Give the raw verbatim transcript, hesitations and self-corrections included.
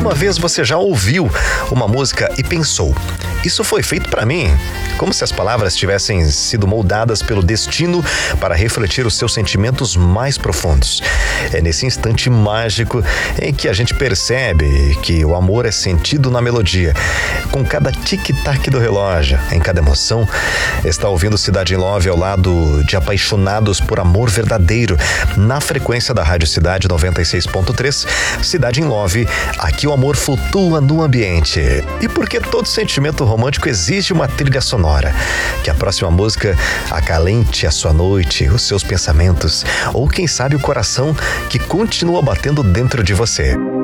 Alguma vez você já ouviu uma música e pensou: isso foi feito para mim? Como se as palavras tivessem sido moldadas pelo destino para refletir os seus sentimentos mais profundos. É nesse instante mágico em que a gente percebe que o amor é sentido na melodia, com cada tic-tac do relógio, em cada emoção. Está ouvindo Cidade em Love ao lado de apaixonados por amor verdadeiro, na frequência da Rádio Cidade noventa e seis ponto três. Cidade em Love, aqui o amor flutua no ambiente. E porque todo sentimento romântico exige uma trilha sonora. Que a próxima música acalente a sua noite, os seus pensamentos, ou quem sabe o coração que continua batendo dentro de você.